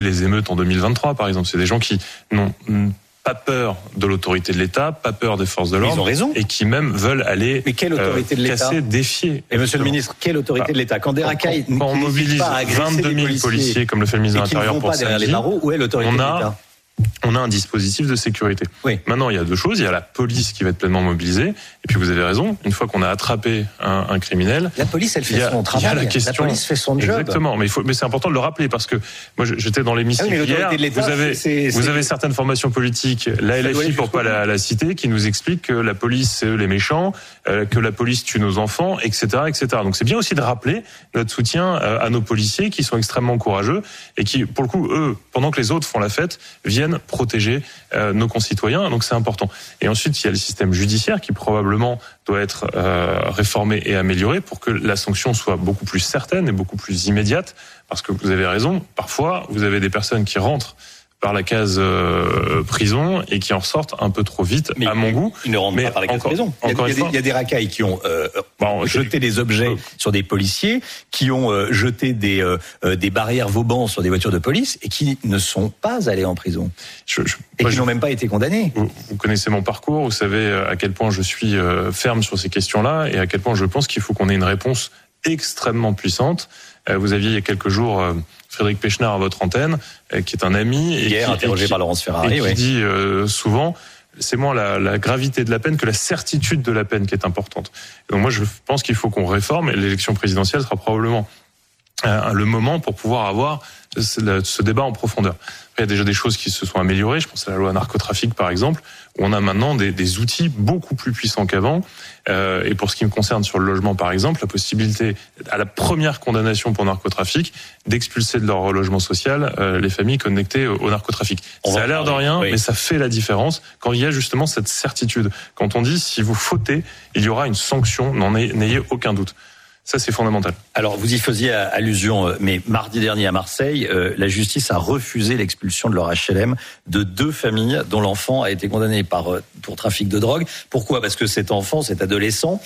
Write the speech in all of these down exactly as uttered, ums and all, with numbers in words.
les émeutes en deux mille vingt-trois, par exemple. C'est des gens qui n'ont pas peur de l'autorité de l'État, pas peur des forces de l'ordre. Ils ont raison. Et qui même veulent aller Mais quelle autorité euh, de l'État casser, défier. Et monsieur le ministre, quelle autorité bah, de l'État? Quand des racailles quand, quand on mobilise vingt-deux mille policiers, policiers, comme le fait le ministre de l'Intérieur pour derrière les barreaux, où est l'autorité on de a, l'État? On a un dispositif de sécurité. Oui. Maintenant, il y a deux choses. Il y a la police qui va être pleinement mobilisée. Et puis, vous avez raison. Une fois qu'on a attrapé un, un criminel, la police, elle fait a, son travail. La, question, la police fait son job. Exactement. Mais, il faut, mais c'est important de le rappeler parce que moi, j'étais dans l'hémicycle ah oui, hier. Vous avez, c'est, vous c'est... avez certaines formations politiques, la L F I pour pas la, la citer, qui nous expliquent que la police, c'est eux les méchants, euh, que la police tue nos enfants, et cetera, et cetera. Donc, c'est bien aussi de rappeler notre soutien euh, à nos policiers qui sont extrêmement courageux et qui, pour le coup, eux, pendant que les autres font la fête, viennent protéger Euh, nos concitoyens, donc c'est important. Et ensuite, il y a le système judiciaire qui probablement doit être euh, réformé et amélioré pour que la sanction soit beaucoup plus certaine et beaucoup plus immédiate, parce que vous avez raison, parfois, vous avez des personnes qui rentrent par la case euh, prison et qui en sortent un peu trop vite, mais à mon goût. Ils ne rentrent mais pas par la case encore, prison. Il y, a, il, y a des, il y a des racailles qui ont euh, bon, jeté des objets euh, sur des policiers, qui ont euh, jeté des, euh, des barrières Vauban sur des voitures de police et qui ne sont pas allés en prison. Je, je, et moi, qui je, n'ont même pas été condamnés. Vous, vous connaissez mon parcours, vous savez à quel point je suis euh, ferme sur ces questions-là et à quel point je pense qu'il faut qu'on ait une réponse extrêmement puissante. Euh, vous aviez il y a quelques jours euh, Frédéric Pechnard à votre antenne, euh, qui est un ami et Hier, qui, interrogé et qui, par Laurence Ferrari, et qui oui. dit euh, souvent, c'est moins la, la gravité de la peine que la certitude de la peine qui est importante. Et donc moi, je pense qu'il faut qu'on réforme et l'élection présidentielle sera probablement euh, le moment pour pouvoir avoir ce, ce débat en profondeur. Après, il y a déjà des choses qui se sont améliorées. Je pense à la loi narcotrafic, par exemple, où on a maintenant des, des outils beaucoup plus puissants qu'avant. Euh, et pour ce qui me concerne sur le logement, par exemple, la possibilité, à la première condamnation pour narcotrafic, d'expulser de leur logement social euh, les familles connectées au, au narcotrafic. On ça a l'air de rien, oui. mais ça fait la différence quand il y a justement cette certitude. Quand on dit, si vous fautez, il y aura une sanction, n'en ayez aucun doute. Ça, c'est fondamental. Alors, vous y faisiez allusion, mais mardi dernier à Marseille, euh, la justice a refusé l'expulsion de leur H L M de deux familles dont l'enfant a été condamné par, pour trafic de drogue. Pourquoi ? Parce que cet enfant, cet adolescent,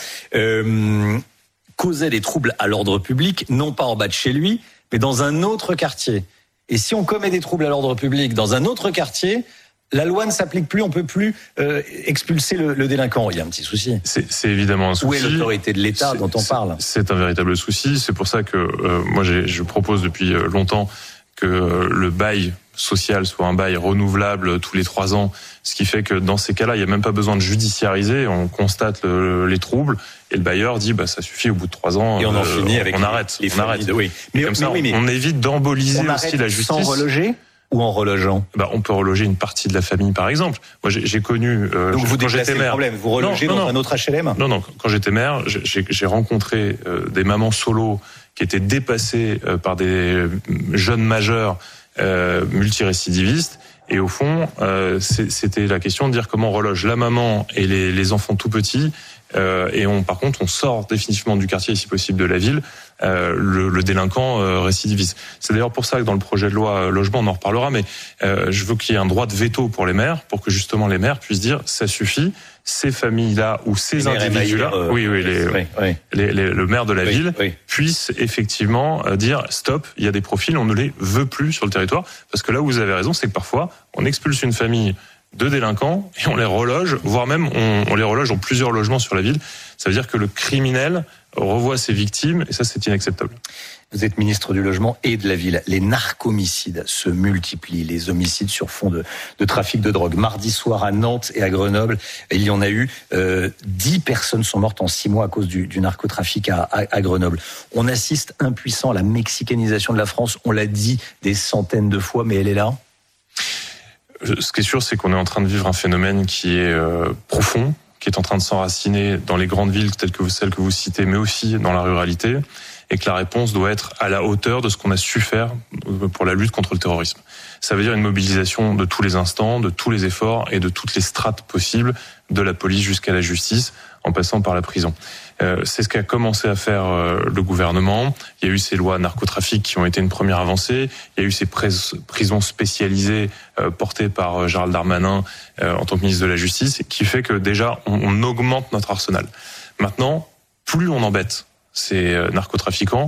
euh, causait des troubles à l'ordre public, non pas en bas de chez lui, mais dans un autre quartier. Et si on commet des troubles à l'ordre public dans un autre quartier, la loi ne s'applique plus, on ne peut plus euh, expulser le, le délinquant. Il y a un petit souci. C'est, c'est évidemment un souci. Où est l'autorité de l'État c'est, dont on parle ? C'est un véritable souci. C'est pour ça que euh, moi, j'ai, je propose depuis longtemps que le bail social soit un bail renouvelable tous les trois ans. Ce qui fait que dans ces cas-là, il n'y a même pas besoin de judiciariser. On constate le, les troubles et le bailleur dit bah ça suffit au bout de trois ans. Et on en euh, finit avec on les, arrête. Les on arrête. De, oui. Mais, comme mais ça, oui, mais on évite d'emboliser on aussi la justice. Sans reloger. Ou en relogeant ? Bah, on peut reloger une partie de la famille, par exemple. Moi, j'ai, j'ai connu. Euh, Donc vous quand déplacez j'étais maire, le problème, vous relogez non, non, dans un autre H L M ? Non, non. Quand j'étais maire, j'ai, j'ai rencontré euh, des mamans solo qui étaient dépassées euh, par des jeunes majeurs euh, multirécidivistes. Et au fond, euh, c'est, c'était la question de dire comment on reloge la maman et les, les enfants tout petits. Euh, et on, par contre, on sort définitivement du quartier, si possible, de la ville, euh, le, le délinquant euh, récidiviste. C'est d'ailleurs pour ça que dans le projet de loi euh, logement, on en reparlera, mais euh, je veux qu'il y ait un droit de veto pour les maires, pour que justement les maires puissent dire ça suffit, ces familles-là ou ces individus-là, euh, oui, oui, les, oui, oui. Les, les, le maire de la oui, ville oui. puisse effectivement dire stop, il y a des profils, on ne les veut plus sur le territoire, parce que là où vous avez raison, c'est que parfois on expulse une famille de délinquants et on les reloge, voire même on, on les reloge dans plusieurs logements sur la ville. Ça veut dire que le criminel revoit ses victimes et ça c'est inacceptable. Vous êtes ministre du Logement et de la Ville. Les narcomicides se multiplient, les homicides sur fond de, de trafic de drogue. Mardi soir à Nantes et à Grenoble, il y en a eu euh, dix personnes sont mortes en six mois à cause du, du narcotrafic à, à, à Grenoble. On assiste impuissant à la mexicanisation de la France. On l'a dit des centaines de fois, mais elle est là. Ce qui est sûr, c'est qu'on est en train de vivre un phénomène qui est euh, profond, qui est en train de s'enraciner dans les grandes villes telles que celles que vous citez, mais aussi dans la ruralité, et que la réponse doit être à la hauteur de ce qu'on a su faire pour la lutte contre le terrorisme. Ça veut dire une mobilisation de tous les instants, de tous les efforts et de toutes les strates possibles, de la police jusqu'à la justice, en passant par la prison. Euh, c'est ce qu'a commencé à faire euh, le gouvernement. Il y a eu ces lois narcotrafic qui ont été une première avancée. Il y a eu ces pres- prisons spécialisées euh, portées par euh, Gérald Darmanin euh, en tant que ministre de la Justice, qui fait que déjà on, on augmente notre arsenal. Maintenant, plus on embête ces euh, narcotrafiquants,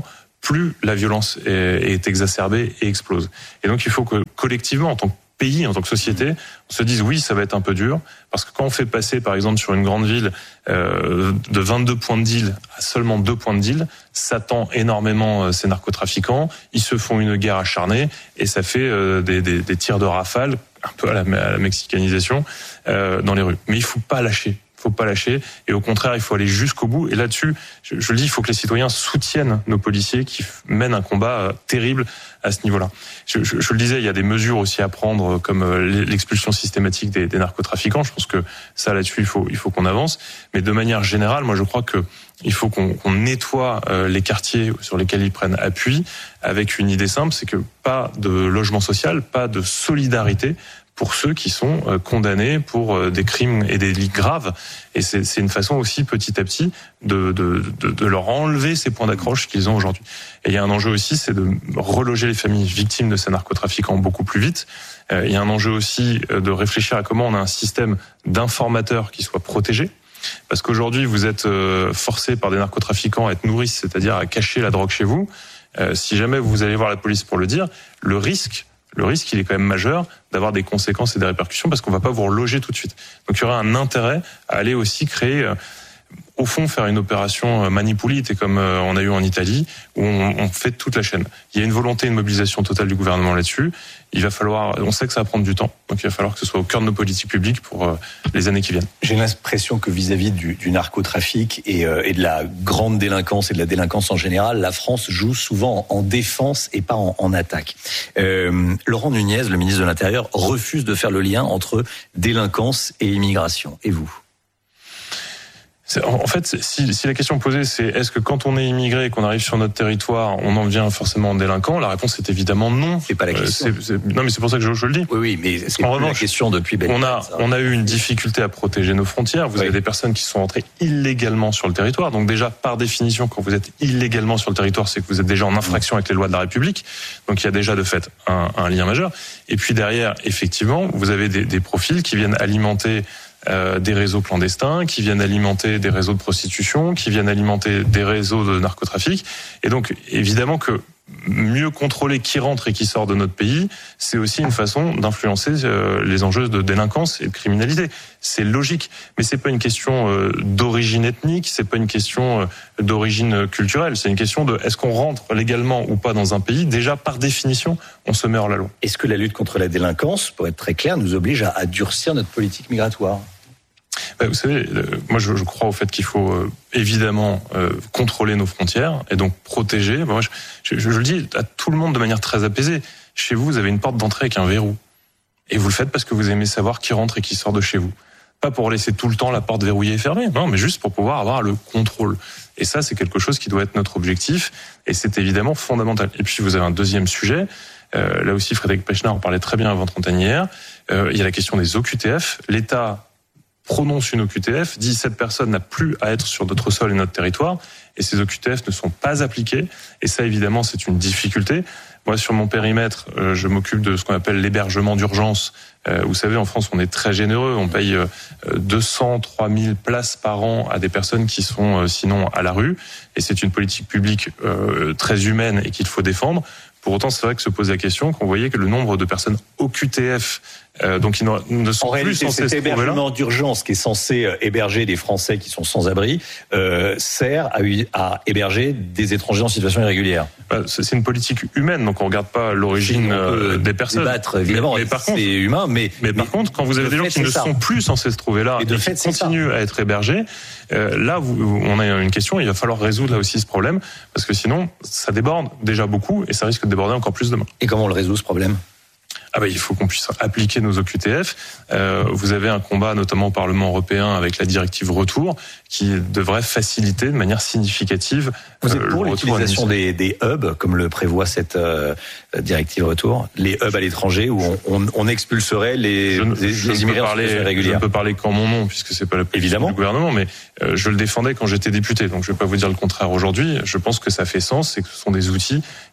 plus la violence est, est exacerbée et explose. Et donc il faut que collectivement, en tant que pays, en tant que société, on se dise oui, ça va être un peu dur, parce que quand on fait passer, par exemple, sur une grande ville, euh, de vingt-deux points de deal à seulement deux points de deal, ça tend énormément euh, ces narcotrafiquants, ils se font une guerre acharnée, et ça fait euh, des, des, des tirs de rafale, un peu à la, à la mexicanisation, euh, dans les rues. Mais il faut pas lâcher. Il faut pas lâcher, et au contraire, il faut aller jusqu'au bout. Et là-dessus, je, je le dis, il faut que les citoyens soutiennent nos policiers qui mènent un combat euh, terrible à ce niveau-là. Je, je, je le disais, il y a des mesures aussi à prendre, comme euh, l'expulsion systématique des, des narcotrafiquants. Je pense que ça, là-dessus, il faut, il faut qu'on avance. Mais de manière générale, moi, je crois que il faut qu'on, qu'on nettoie euh, les quartiers sur lesquels ils prennent appui, avec une idée simple, c'est que pas de logement social, pas de solidarité pour ceux qui sont condamnés pour des crimes et des délits graves. Et c'est, c'est une façon aussi, petit à petit, de, de, de, de leur enlever ces points d'accroche qu'ils ont aujourd'hui. Et il y a un enjeu aussi, c'est de reloger les familles victimes de ces narcotrafiquants beaucoup plus vite. Il y a un enjeu aussi de réfléchir à comment on a un système d'informateurs qui soit protégé. Parce qu'aujourd'hui, vous êtes forcé par des narcotrafiquants à être nourrices, c'est-à-dire à cacher la drogue chez vous. Si jamais vous allez voir la police pour le dire, le risque... Le risque, il est quand même majeur d'avoir des conséquences et des répercussions parce qu'on va pas vous reloger tout de suite. Donc il y aurait un intérêt à aller aussi créer, euh, au fond, faire une opération manipulite, comme euh, on a eu en Italie, où on, on fait toute la chaîne. Il y a une volonté, une mobilisation totale du gouvernement là-dessus. Il va falloir, on sait que ça va prendre du temps, donc il va falloir que ce soit au cœur de nos politiques publiques pour euh, les années qui viennent. J'ai l'impression que vis-à-vis du, du narcotrafic et, euh, et de la grande délinquance et de la délinquance en général, la France joue souvent en défense et pas en, en attaque. Euh, Laurent Nunez, le ministre de l'Intérieur, refuse de faire le lien entre délinquance et immigration. Et vous ? En fait, si, si la question posée, c'est est-ce que quand on est immigré et qu'on arrive sur notre territoire, on en devient forcément délinquant? La réponse est évidemment non. C'est pas la question. Euh, c'est, c'est, non, mais c'est pour ça que je, je le dis. Oui, oui, mais c'est en revanche, la question depuis belle on a, ça. on a eu une difficulté à protéger nos frontières. Vous oui. avez des personnes qui sont entrées illégalement sur le territoire. Donc déjà, par définition, quand vous êtes illégalement sur le territoire, c'est que vous êtes déjà en infraction avec les lois de la République. Donc il y a déjà de fait un, un lien majeur. Et puis derrière, effectivement, vous avez des, des profils qui viennent alimenter Euh, des réseaux clandestins, qui viennent alimenter des réseaux de prostitution, qui viennent alimenter des réseaux de narcotrafic. Et donc, évidemment que mieux contrôler qui rentre et qui sort de notre pays, c'est aussi une façon d'influencer euh, les enjeux de délinquance et de criminalité. C'est logique, mais c'est pas une question euh, d'origine ethnique, c'est pas une question euh, d'origine culturelle, c'est une question de est-ce qu'on rentre légalement ou pas dans un pays. Déjà, par définition, on se met hors la loi. Est-ce que la lutte contre la délinquance, pour être très clair, nous oblige à, à durcir notre politique migratoire ? Vous savez, moi je crois au fait qu'il faut euh, évidemment euh, contrôler nos frontières et donc protéger. Moi, je, je, je le dis à tout le monde de manière très apaisée. Chez vous, vous avez une porte d'entrée avec un verrou. Et vous le faites parce que vous aimez savoir qui rentre et qui sort de chez vous. Pas pour laisser tout le temps la porte verrouillée et fermée, non, mais juste pour pouvoir avoir le contrôle. Et ça, c'est quelque chose qui doit être notre objectif. Et c'est évidemment fondamental. Et puis, vous avez un deuxième sujet. Euh, là aussi, Frédéric Pechnard en parlait très bien avant Trentagne hier. Euh, il y a la question des O Q T F. L'État prononce une O Q T F, dit cette personne n'a plus à être sur notre sol et notre territoire, et ces O Q T F ne sont pas appliqués, et ça évidemment c'est une difficulté. Moi sur mon périmètre, euh, je m'occupe de ce qu'on appelle l'hébergement d'urgence. Euh, vous savez, en France on est très généreux, on paye euh, deux cent trois mille places par an à des personnes qui sont euh, sinon à la rue, et c'est une politique publique euh, très humaine et qu'il faut défendre. Pour autant, c'est vrai que se pose la question qu'on voyait que le nombre de personnes O Q T F, euh, donc ils ne sont en plus réalité, censés cet se trouver là. Hébergement d'urgence qui est censé héberger des Français qui sont sans abri euh, sert à, à héberger des étrangers en situation irrégulière. Bah, c'est une politique humaine, donc on regarde pas l'origine euh, des personnes. Débattre, évidemment, mais, mais par contre, c'est humain, mais mais par mais, contre, quand vous avez des gens qui ne ça. sont plus censés se trouver là et, de et fait, qui continuent à être hébergés, euh, là, vous, on a une question. Il va falloir résoudre là aussi ce problème, parce que sinon, ça déborde déjà beaucoup et ça risque de déborder encore plus demain. Et comment on le résout ce problème ? Ah bah, il faut qu'on puisse appliquer nos O Q T F. Euh, vous avez un combat notamment au Parlement européen avec la directive retour qui devrait faciliter de manière significative. Vous êtes pour euh, l'utilisation des, des hubs comme le prévoit cette euh, directive retour, les hubs à l'étranger où on, on, on expulserait les, je, les, je les immigrés en situation irrégulière. Je ne peux parler qu'en mon nom puisque c'est pas la position Évidemment. du gouvernement, mais euh, je le défendais quand j'étais député, donc je ne vais pas vous dire le contraire aujourd'hui. Je pense que ça fait sens et que ce sont des outils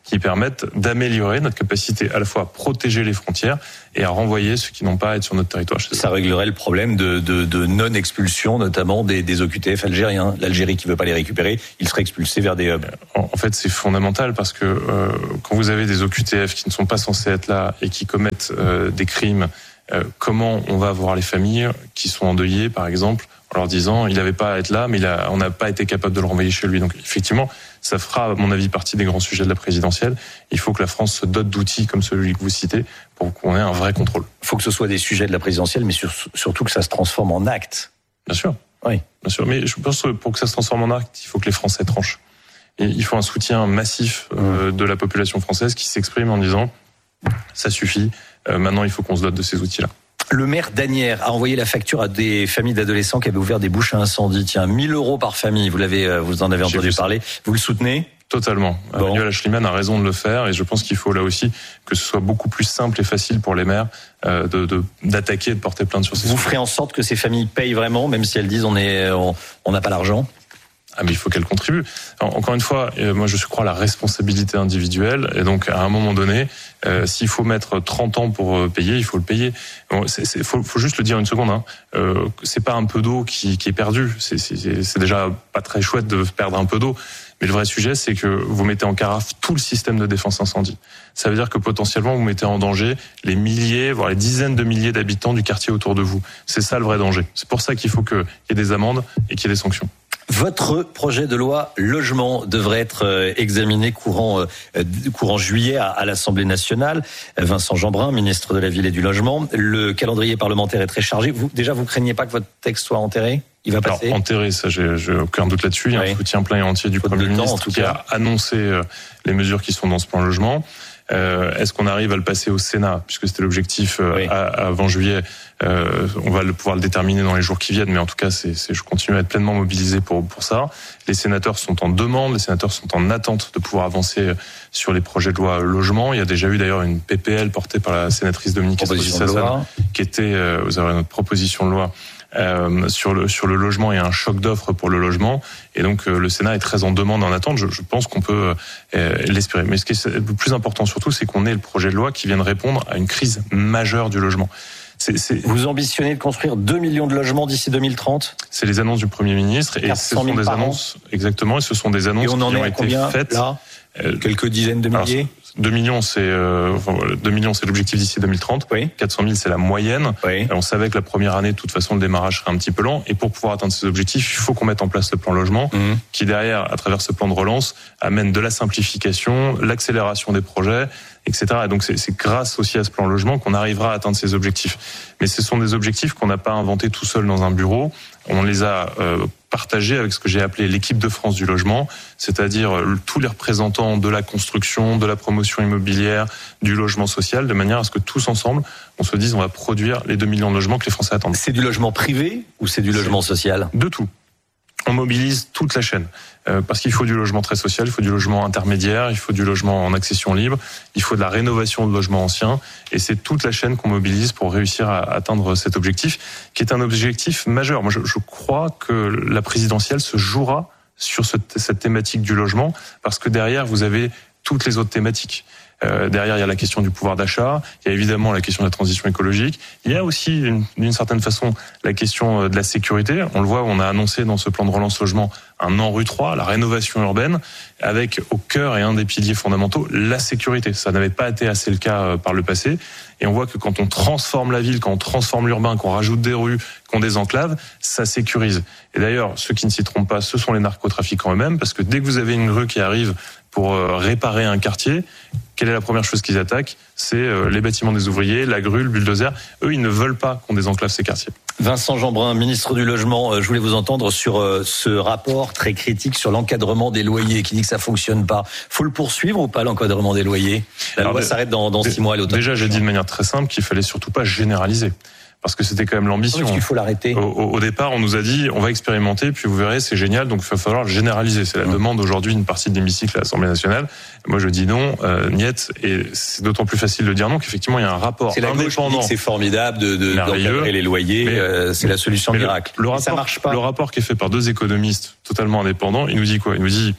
qui permettent d'améliorer notre capacité à la fois à protéger les frontières et à renvoyer ceux qui n'ont pas à être sur notre territoire. Ça réglerait le problème de, de, de non-expulsion, notamment des, des O Q T F algériens. L'Algérie qui veut pas les récupérer, ils seraient expulsés vers des hubs. En, en fait, c'est fondamental parce que euh, quand vous avez des O Q T F qui ne sont pas censés être là et qui commettent euh, des crimes, euh, comment on va voir les familles qui sont endeuillées, par exemple, en leur disant il n'avait pas à être là, mais il a, on n'a pas été capable de le renvoyer chez lui. Donc effectivement, ça fera, à mon avis, partie des grands sujets de la présidentielle. Il faut que la France se dote d'outils comme celui que vous citez pour qu'on ait un vrai contrôle. Il faut que ce soit des sujets de la présidentielle, mais sur, surtout que ça se transforme en actes. Bien sûr. Oui. Bien sûr. Mais je pense que pour que ça se transforme en actes, il faut que les Français tranchent. Et il faut un soutien massif euh, de la population française qui s'exprime en disant ça suffit, euh, maintenant il faut qu'on se dote de ces outils-là. Le maire d'Asnières a envoyé la facture à des familles d'adolescents qui avaient ouvert des bouches à incendie. Tiens, mille euros par famille, vous l'avez, vous en avez entendu parler. Vous le soutenez ? Totalement. Bon. Manuel Aeschlimann a raison de le faire et je pense qu'il faut là aussi que ce soit beaucoup plus simple et facile pour les maires euh, de, de, d'attaquer et de porter plainte sur ces Vous sujets. ferez en sorte que ces familles payent vraiment, même si elles disent on est, on, on n'a pas l'argent ? Ah mais il faut qu'elle contribue. Alors, encore une fois, euh, moi je crois à la responsabilité individuelle et donc à un moment donné, euh, s'il faut mettre trente ans pour euh, payer, il faut le payer. Bon, c'est, c'est, faut, faut juste le dire une seconde. Hein. Euh, c'est pas un peu d'eau qui, qui est perdu. C'est, c'est, c'est déjà pas très chouette de perdre un peu d'eau. Mais le vrai sujet, c'est que vous mettez en carafe tout le système de défense incendie. Ça veut dire que potentiellement vous mettez en danger les milliers, voire les dizaines de milliers d'habitants du quartier autour de vous. C'est ça le vrai danger. C'est pour ça qu'il faut qu'il y ait des amendes et qu'il y ait des sanctions. Votre projet de loi logement devrait être examiné courant euh, courant juillet à, à l'Assemblée nationale. Vincent Jeanbrun, ministre de la Ville et du Logement. Le calendrier parlementaire est très chargé. Vous, déjà, vous craignez pas que votre texte soit enterré ? Il va passer ? Alors, enterré, ça, j'ai, j'ai aucun doute là-dessus. Il y a un soutien plein et entier du Premier ministre qui a annoncé euh, les mesures qui sont dans ce plan logement. Euh, est-ce qu'on arrive à le passer au Sénat, puisque c'était l'objectif euh, oui. à, avant juillet, euh, on va le, pouvoir le déterminer dans les jours qui viennent, mais en tout cas, c'est, c'est, je continue à être pleinement mobilisé pour, pour ça. Les sénateurs sont en demande, les sénateurs sont en attente de pouvoir avancer sur les projets de loi logement. Il y a déjà eu d'ailleurs une P P L portée par la sénatrice Dominique Estrosi Sassone, qui était, euh, vous avez notre proposition de loi Euh, sur le sur le logement et un choc d'offres pour le logement, et donc euh, le Sénat est très en demande, en attente. Je, je pense qu'on peut euh, l'espérer. Mais ce qui est le plus important surtout, c'est qu'on ait le projet de loi qui vienne répondre à une crise majeure du logement. C'est, c'est... Vous ambitionnez de construire deux millions de logements d'ici deux mille trente ? C'est les annonces du Premier ministre et ce sont des annonces an. exactement. Et ce sont des annonces et on en qui est ont à été combien, faites. Là euh, Quelques dizaines de milliers. Alors, deux millions, c'est euh, deux millions, c'est l'objectif d'ici deux mille trente. Oui. quatre cent mille, c'est la moyenne. Oui. On savait que la première année, de toute façon, le démarrage serait un petit peu lent. Et pour pouvoir atteindre ces objectifs, il faut qu'on mette en place le plan logement, mmh. qui derrière, à travers ce plan de relance, amène de la simplification, l'accélération des projets, et cetera. Et donc c'est, c'est grâce aussi à ce plan logement qu'on arrivera à atteindre ces objectifs. Mais ce sont des objectifs qu'on n'a pas inventés tout seul dans un bureau. On les a euh, partagés avec ce que j'ai appelé l'équipe de France du logement, c'est-à-dire euh, tous les représentants de la construction, de la promotion immobilière, du logement social, de manière à ce que tous ensemble, on se dise on va produire les deux millions de logements que les Français attendent. C'est du logement privé ou c'est du logement c'est social ? De tout. On mobilise toute la chaîne. Euh, parce qu'il faut du logement très social, il faut du logement intermédiaire, il faut du logement en accession libre, il faut de la rénovation de logements anciens, et c'est toute la chaîne qu'on mobilise pour réussir à atteindre cet objectif, qui est un objectif majeur. Moi, je, je crois que la présidentielle se jouera sur ce, cette thématique du logement, parce que derrière, vous avez toutes les autres thématiques. Euh, derrière, il y a la question du pouvoir d'achat, il y a évidemment la question de la transition écologique, il y a aussi, une, d'une certaine façon, la question de la sécurité. On le voit, on a annoncé dans ce plan de relance logement un an rue trois, la rénovation urbaine, avec au cœur et un des piliers fondamentaux, la sécurité. Ça n'avait pas été assez le cas par le passé. Et on voit que quand on transforme la ville, quand on transforme l'urbain, qu'on rajoute des rues, qu'on désenclave, ça sécurise. Et d'ailleurs, ceux qui ne s'y trompent pas, ce sont les narcotrafiquants eux-mêmes, parce que dès que vous avez une rue qui arrive pour réparer un quartier, quelle est la première chose qu'ils attaquent ? C'est les bâtiments des ouvriers, la grue, le bulldozer. Eux, ils ne veulent pas qu'on désenclave ces quartiers. Vincent Jeanbrun, ministre du Logement, je voulais vous entendre sur ce rapport très critique sur l'encadrement des loyers, qui dit que ça fonctionne pas. Faut le poursuivre ou pas, l'encadrement des loyers ? La Alors, loi d- s'arrête dans, dans d- six mois à l'automne. Déjà, j'ai dit de manière très simple qu'il fallait surtout pas généraliser. Parce que c'était quand même l'ambition. Est-ce qu'il faut l'arrêter ? Au, au départ, on nous a dit, on va expérimenter, puis vous verrez, c'est génial, donc il va falloir le généraliser. C'est la mmh. demande aujourd'hui d'une partie de l'hémicycle à l'Assemblée nationale. Moi, je dis non, euh, niet, et c'est d'autant plus facile de dire non qu'effectivement, il y a un rapport c'est indépendant. C'est la gauche qui dit que c'est formidable de, de, d'encadrer les loyers, mais, euh, c'est la solution mais miracle. Le, le rapport, ça marche pas. Le rapport qui est fait par deux économistes totalement indépendants, il nous dit quoi ? Il nous dit,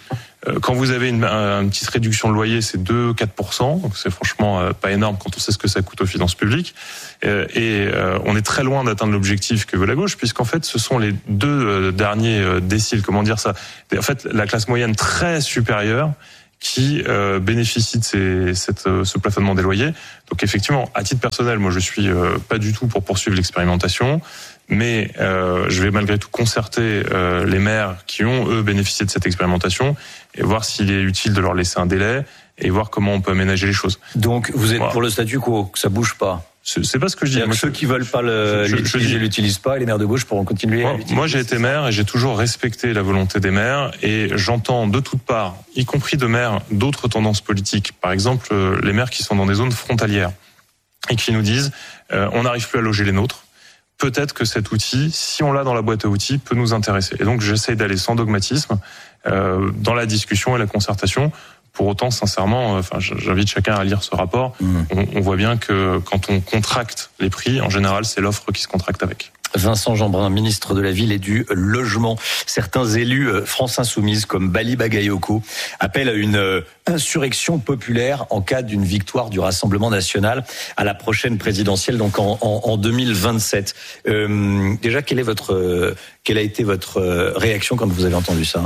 quand vous avez une, une petite réduction de loyer, c'est deux à quatre pour cent, donc c'est franchement pas énorme quand on sait ce que ça coûte aux finances publiques. Et on est très loin d'atteindre l'objectif que veut la gauche, puisqu'en fait, ce sont les deux derniers déciles, comment dire ça. En fait, la classe moyenne très supérieure qui euh, bénéficie de ces, cette, ce plafonnement des loyers. Donc effectivement, à titre personnel, moi je suis euh, pas du tout pour poursuivre l'expérimentation, mais euh, je vais malgré tout concerter euh, les maires qui ont eux bénéficié de cette expérimentation et voir s'il est utile de leur laisser un délai et voir comment on peut aménager les choses. Donc vous êtes voilà. pour le statu quo, que ça bouge pas? C'est pas ce que je dis. Moi, ceux qui veulent pas le, je, l'utiliser, je, je l'utilisent pas, et les maires de gauche pourront continuer moi, à l'utiliser. Moi, j'ai été maire et j'ai toujours respecté la volonté des maires, et j'entends de toutes parts, y compris de maires d'autres tendances politiques, par exemple les maires qui sont dans des zones frontalières et qui nous disent euh, on n'arrive plus à loger les nôtres. Peut-être que cet outil, si on l'a dans la boîte à outils, peut nous intéresser. Et donc, j'essaye d'aller sans dogmatisme euh, dans la discussion et la concertation. Pour autant, sincèrement, enfin, j'invite chacun à lire ce rapport. Mmh. On, on voit bien que quand on contracte les prix, en général, c'est l'offre qui se contracte avec. Vincent Jeanbrun, ministre de la Ville et du Logement. Certains élus France Insoumise, comme Bali Bagayoko, appellent à une insurrection populaire en cas d'une victoire du Rassemblement National à la prochaine présidentielle, donc en, en, en deux mille vingt-sept. Euh, déjà, quelle est votre, quelle a été votre réaction quand vous avez entendu ça ?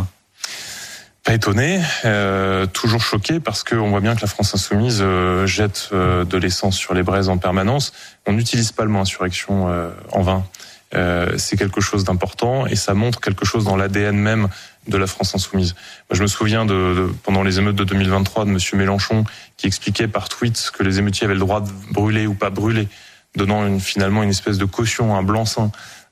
Pas étonné, euh, toujours choqué, parce qu'on voit bien que la France Insoumise euh, jette euh, de l'essence sur les braises en permanence. On n'utilise pas le mot insurrection euh, en vain. Euh, c'est quelque chose d'important et ça montre quelque chose dans l'A D N même de la France Insoumise. Moi, je me souviens de, de pendant les émeutes de deux mille vingt-trois de Monsieur Mélenchon qui expliquait par tweet que les émeutiers avaient le droit de brûler ou pas brûler, donnant une, finalement une espèce de caution, un blanc-seing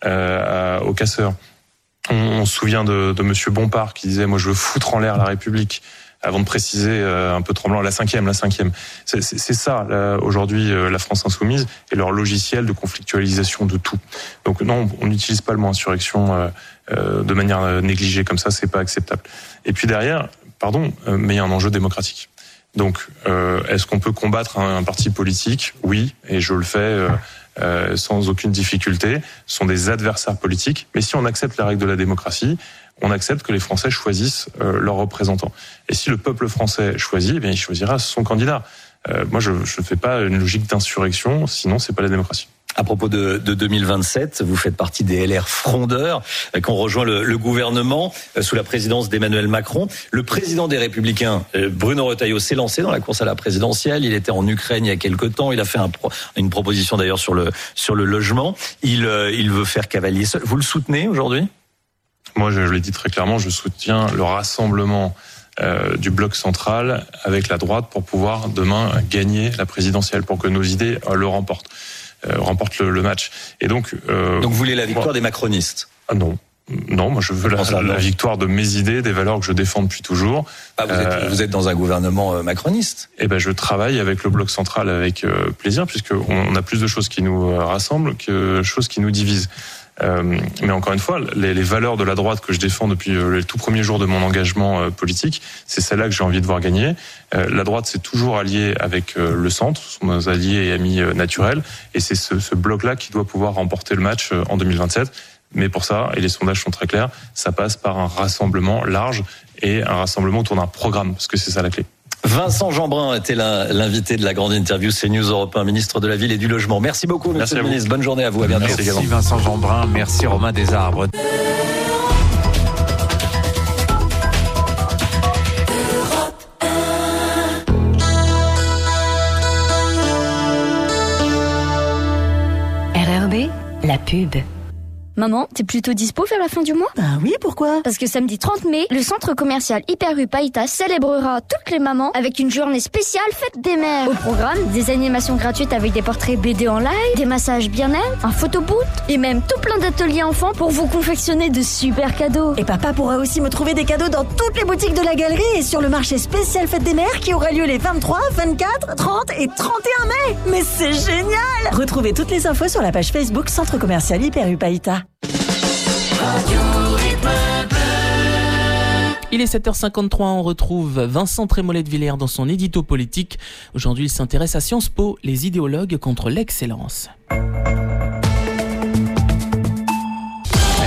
euh, aux casseurs. On, on se souvient de, de Monsieur Bompard qui disait « moi je veux foutre en l'air la République », avant de préciser euh, un peu tremblant, la cinquième, la cinquième. C'est, c'est, c'est ça, là, aujourd'hui, euh, la France Insoumise et leur logiciel de conflictualisation de tout. Donc non, on n'utilise pas le mot insurrection euh, euh, de manière négligée comme ça, c'est pas acceptable. Et puis derrière, pardon, euh, mais il y a un enjeu démocratique. Donc, euh, est-ce qu'on peut combattre un, un parti politique ? Oui, et je le fais euh, euh, sans aucune difficulté. Ce sont des adversaires politiques, mais si on accepte les règles de la démocratie, on accepte que les Français choisissent euh, leurs représentants. Et si le peuple français choisit, eh bien, il choisira son candidat. Euh, moi, je ne fais pas une logique d'insurrection, sinon c'est pas la démocratie. À propos de, de deux mille vingt-sept, vous faites partie des L R frondeurs qui ont rejoint le, le gouvernement sous la présidence d'Emmanuel Macron. Le président des Républicains, Bruno Retailleau, s'est lancé dans la course à la présidentielle. Il était en Ukraine il y a quelque temps. Il a fait un, une proposition d'ailleurs sur le, sur le logement. Il, il veut faire cavalier seul. Vous le soutenez aujourd'hui ? Moi, je l'ai dit très clairement, je soutiens le rassemblement euh, du bloc central avec la droite pour pouvoir demain gagner la présidentielle, pour que nos idées euh, le remportent, euh, remportent le, le match. Et donc, euh, donc vous voulez la victoire moi, des macronistes ? Ah non. Non, moi je veux la, ça, la victoire de mes idées, des valeurs que je défends depuis toujours. Ah, vous, êtes, euh, vous êtes dans un gouvernement macroniste ? Eh ben, je travaille avec le bloc central avec euh, plaisir, puisqu'on a plus de choses qui nous rassemblent que de choses qui nous divisent. Euh, mais encore une fois, les, les valeurs de la droite que je défends depuis les tout premiers jours de mon engagement euh, politique, c'est celle-là que j'ai envie de voir gagner. Euh, la droite s'est toujours alliée avec euh, le centre, sont nos alliés et amis euh, naturels, et c'est ce, ce bloc-là qui doit pouvoir remporter le match euh, en deux mille vingt-sept. Mais pour ça, et les sondages sont très clairs, ça passe par un rassemblement large et un rassemblement autour d'un programme, parce que c'est ça la clé. Vincent Jeanbrun était l'invité de la grande interview CNews Europe un, ministre de la Ville et du Logement. Merci beaucoup, monsieur merci le ministre. Bonne journée à vous. À bientôt. Merci également. Vincent Jeanbrun. Merci Romain Desarbres. R R B, la pub. Maman, t'es plutôt dispo vers la fin du mois ? Bah oui, pourquoi ? Parce que samedi trente mai, le centre commercial Hyper U Païta célébrera toutes les mamans avec une journée spéciale fête des mères. Au programme, des animations gratuites avec des portraits B D en live, des massages bien-être, un photoboot et même tout plein d'ateliers enfants pour vous confectionner de super cadeaux. Et papa pourra aussi me trouver des cadeaux dans toutes les boutiques de la galerie et sur le marché spécial fête des mères qui aura lieu les vingt-trois, vingt-quatre, trente et trente et un mai. Mais c'est génial ! Retrouvez toutes les infos sur la page Facebook Centre commercial Hyper U Païta. Il est sept heures cinquante-trois, on retrouve Vincent Trémollet de Villers dans son édito politique. Aujourd'hui, il s'intéresse à Sciences Po, les idéologues contre l'excellence.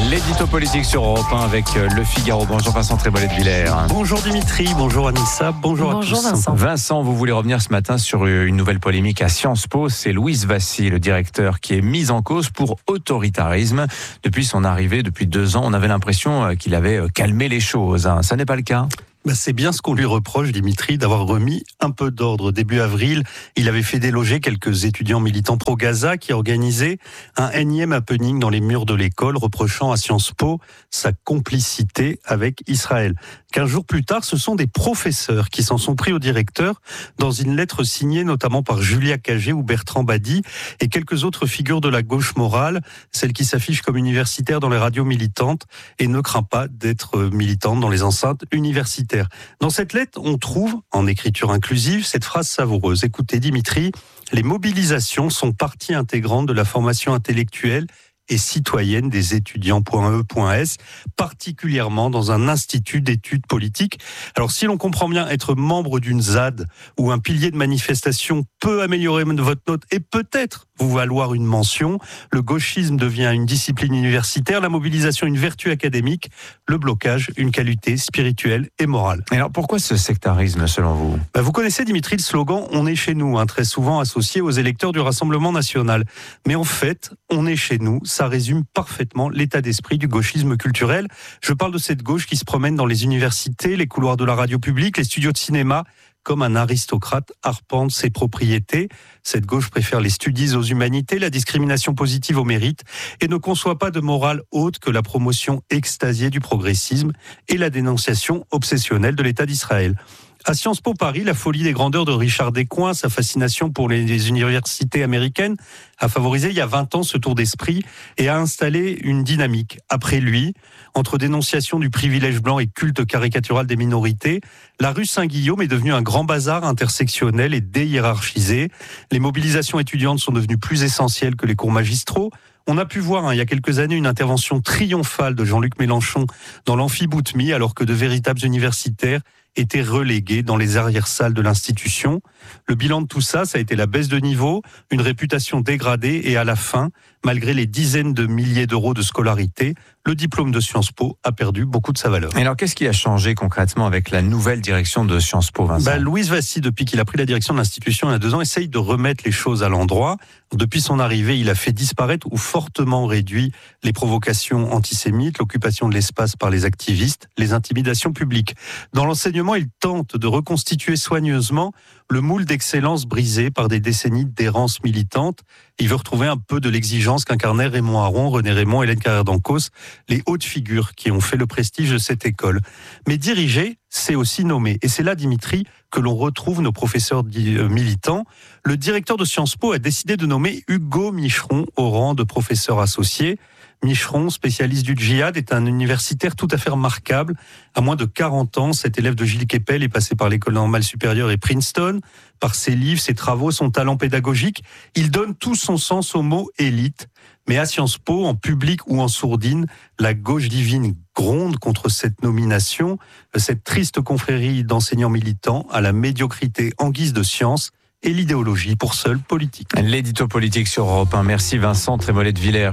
L'édito politique sur Europe un avec Le Figaro. Bonjour Vincent Trémolet de Villers. Bonjour Dimitri, bonjour Anissa, bonjour, bonjour à tous. Vincent. Vincent, vous voulez revenir ce matin sur une nouvelle polémique à Sciences Po. C'est Louis Vassy, le directeur, qui est mis en cause pour autoritarisme. Depuis son arrivée, depuis deux ans, on avait l'impression qu'il avait calmé les choses. Ça n'est pas le cas ? Bah c'est bien ce qu'on lui reproche, Dimitri, d'avoir remis un peu d'ordre. Début avril, il avait fait déloger quelques étudiants militants pro-Gaza qui organisaient un énième happening dans les murs de l'école, reprochant à Sciences Po sa complicité avec Israël. Quinze jours plus tard, ce sont des professeurs qui s'en sont pris au directeur dans une lettre signée notamment par Julia Cagé ou Bertrand Badi et quelques autres figures de la gauche morale, celle qui s'affiche comme universitaire dans les radios militantes et ne craint pas d'être militante dans les enceintes universitaires. Dans cette lettre, on trouve, en écriture inclusive, cette phrase savoureuse. Écoutez, Dimitri, les mobilisations sont partie intégrante de la formation intellectuelle et citoyenne des étudiants.e.s, particulièrement dans un institut d'études politiques. Alors si l'on comprend bien, être membre d'une Z A D ou un pilier de manifestation peut améliorer votre note et peut-être vous valoir une mention, le gauchisme devient une discipline universitaire, la mobilisation une vertu académique, le blocage une qualité spirituelle et morale. Et alors pourquoi ce sectarisme selon vous ? Bah vous connaissez Dimitri le slogan « On est chez nous hein, », très souvent associé aux électeurs du Rassemblement national. Mais en fait, on est chez nous, ça résume parfaitement l'état d'esprit du gauchisme culturel. Je parle de cette gauche qui se promène dans les universités, les couloirs de la radio publique, les studios de cinéma, comme un aristocrate arpente ses propriétés. Cette gauche préfère les studies aux humanités, la discrimination positive au mérite et ne conçoit pas de morale haute que la promotion extasiée du progressisme et la dénonciation obsessionnelle de l'État d'Israël. À Sciences Po Paris, la folie des grandeurs de Richard Descoings, sa fascination pour les universités américaines, a favorisé il y a vingt ans ce tour d'esprit et a installé une dynamique. Après lui, entre dénonciation du privilège blanc et culte caricatural des minorités, la rue Saint-Guillaume est devenue un grand bazar intersectionnel et déhiérarchisé. Les mobilisations étudiantes sont devenues plus essentielles que les cours magistraux. On a pu voir hein, il y a quelques années une intervention triomphale de Jean-Luc Mélenchon dans l'amphi Boutmy, alors que de véritables universitaires étaient relégués dans les arrière-salles de l'institution. Le bilan de tout ça, ça a été la baisse de niveau, une réputation dégradée et à la fin, malgré les dizaines de milliers d'euros de scolarité, le diplôme de Sciences Po a perdu beaucoup de sa valeur. Et alors, qu'est-ce qui a changé concrètement avec la nouvelle direction de Sciences Po, Vincent ? bah, Louis Vassy, depuis qu'il a pris la direction de l'institution il y a deux ans, essaye de remettre les choses à l'endroit. Depuis son arrivée, il a fait disparaître ou fortement réduit les provocations antisémites, l'occupation de l'espace par les activistes, les intimidations publiques. Dans l'enseignement, il tente de reconstituer soigneusement le moule d'excellence brisé par des décennies d'errance militante. Il veut retrouver un peu de l'exigence qu'incarnaient Raymond Aron, René Raymond, Hélène Carrère d'Ancos, les hautes figures qui ont fait le prestige de cette école. Mais diriger, c'est aussi nommer. Et c'est là, Dimitri, que l'on retrouve nos professeurs militants. Le directeur de Sciences Po a décidé de nommer Hugo Micheron au rang de professeur associé. Micheron, spécialiste du djihad, est un universitaire tout à fait remarquable. À moins de quarante ans, cet élève de Gilles Kepel est passé par l'École normale supérieure et Princeton. Par ses livres, ses travaux, son talent pédagogique, il donne tout son sens au mot élite. Mais à Sciences Po, en public ou en sourdine, la gauche divine gronde contre cette nomination, cette triste confrérie d'enseignants militants à la médiocrité en guise de science et l'idéologie pour seule politique. L'édito politique sur Europe un. Merci Vincent Trémolet de Villers.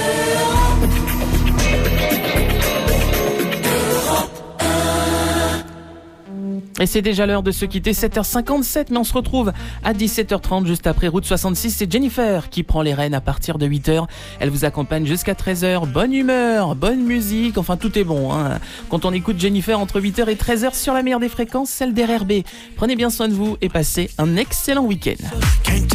Et c'est déjà l'heure de se quitter, sept heures cinquante-sept, mais on se retrouve à dix-sept heures trente, juste après Route soixante-six. C'est Jennifer qui prend les rênes à partir de huit heures. Elle vous accompagne jusqu'à treize heures. Bonne humeur, bonne musique, enfin tout est bon. Hein. Quand on écoute Jennifer entre huit heures et treize heures sur la meilleure des fréquences, celle d'R R B. Prenez bien soin de vous et passez un excellent week-end.